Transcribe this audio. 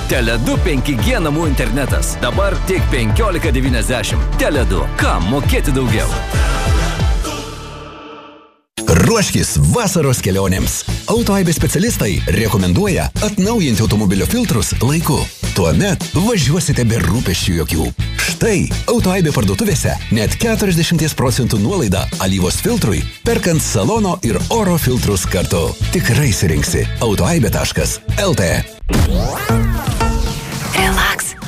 Tele2 5G namų internetas. Dabar tik 15,90. Tele2. Kam mokėti daugiau? Ruoškis vasaros kelionėms. Autoaibės specialistai rekomenduoja atnaujinti automobilio filtrus laiku. Tuomet važiuosite be rūpesčių jokių. Štai Autoaibė parduotuvėse net 40% nuolaida alyvos filtrui, perkant salono ir oro filtrus kartu. Tikrai surinksi autoaibė.lt. Relax.